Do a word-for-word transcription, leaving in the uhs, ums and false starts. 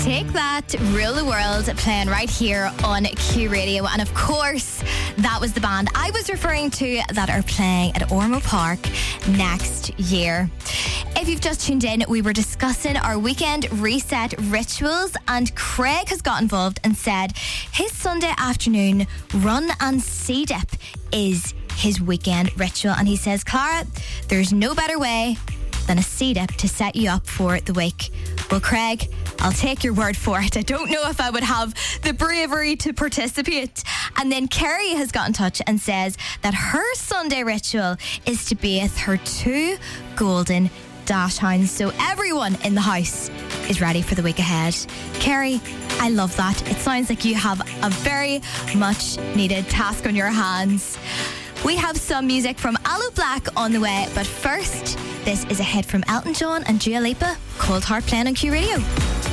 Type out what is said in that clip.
Take That, Rule the World, playing right here on Q Radio. And of course, that was the band I was referring to that are playing at Ormeau Park next year. If you've just tuned in, we were discussing our weekend reset rituals, and Craig has got involved and said his Sunday afternoon run and sea dip is his weekend ritual. And he says, Clara, there's no better way than a sea dip to set you up for the week. Well, Craig, I'll take your word for it. I don't know if I would have the bravery to participate. And then Kerry has got in touch and says that her Sunday ritual is to bathe her two golden dachshunds. So everyone in the house is ready for the week ahead. Kerry, I love that. It sounds like you have a very much needed task on your hands. We have some music from Aloe Black on the way, but first, this is a hit from Elton John and Dua Lipa, Cold Heart, playing on Q Radio.